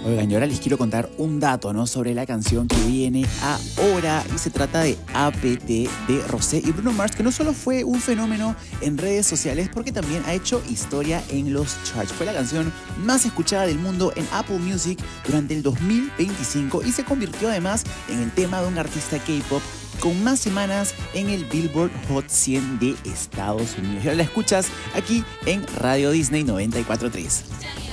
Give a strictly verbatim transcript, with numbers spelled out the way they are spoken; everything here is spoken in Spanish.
Oigan, y ahora les quiero contar un dato, ¿no?, sobre la canción que viene ahora, y se trata de A P T de Rosé y Bruno Mars, que no solo fue un fenómeno en redes sociales, porque también ha hecho historia en los charts. Fue la canción más escuchada del mundo en Apple Music durante el dos mil veinticinco y se convirtió además en el tema de un artista K-pop con más semanas en el Billboard Hot cien de Estados Unidos. Y ahora la escuchas aquí en Radio Disney noventa y cuatro punto tres.